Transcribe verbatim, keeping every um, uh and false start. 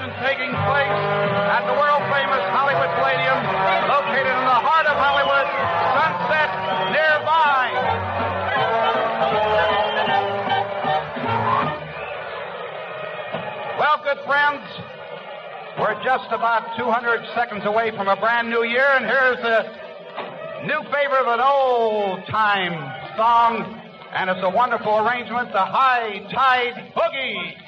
celebration taking place at the world-famous Hollywood Palladium, located in the heart of Hollywood, Sunset nearby. Well, good friends, we're just about two hundred seconds away from a brand new year, and here's a new favorite of an old-time song, and it's a wonderful arrangement, the High Tide Boogie.